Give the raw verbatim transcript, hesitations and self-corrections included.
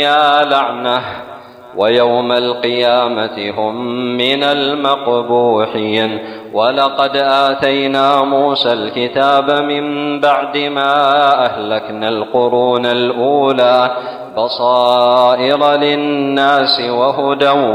لعنة ويوم القيامة هم من المقبوحين. ولقد آتينا موسى الكتاب من بعد ما أهلكنا القرون الأولى بصائر للناس وهدى